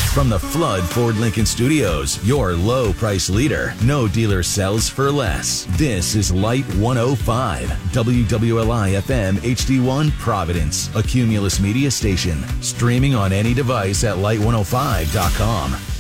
From the Flood Ford Lincoln Studios, your low price leader. No dealer sells for less. This is Light 105, WWLI FM HD1 Providence, a Cumulus media station. Streaming on any device at light105.com.